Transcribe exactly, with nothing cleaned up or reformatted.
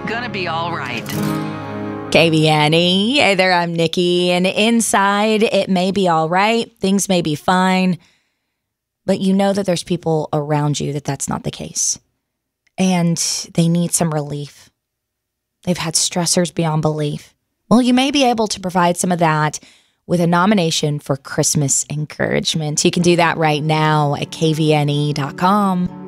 Gonna be all right. K V N E. Hey there, I'm Nikki. And inside, it may be all right. Things may be fine. But you know that there's people around you that that's not the case. And they need some relief. They've had stressors beyond belief. Well, you may be able to provide some of that with a nomination for Christmas encouragement. You can do that right now at K V N E dot com.